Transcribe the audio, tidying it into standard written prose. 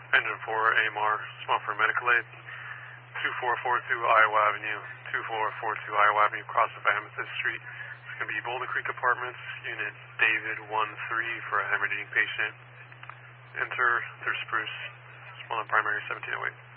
Engine 4, AMR, small for medical aid. 2442 Iowa Avenue, 2442 Iowa Avenue, cross of Amethyst Street. It's going to be Boulder Creek Apartments, Unit David 1-3 for a hemorrhaging patient. Enter, through Spruce, small and primary 1708.